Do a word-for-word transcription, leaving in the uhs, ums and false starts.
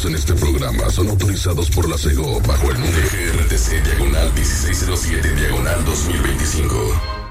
emitidos en este programa son autorizados por la SEGO bajo el número G R T C diagonal dieciséis cero siete diagonal dos mil veinticinco.